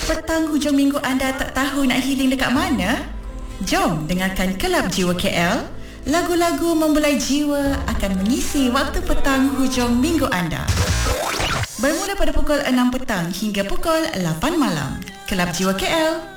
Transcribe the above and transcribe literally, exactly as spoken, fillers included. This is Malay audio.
Petang hujung minggu anda tak tahu nak healing dekat mana? Jom dengarkan Kelab Jiwa K L. Lagu-lagu membelai jiwa akan mengisi waktu petang hujung minggu anda. Bermula pada pukul enam petang hingga pukul lapan malam. Kelab Jiwa K L.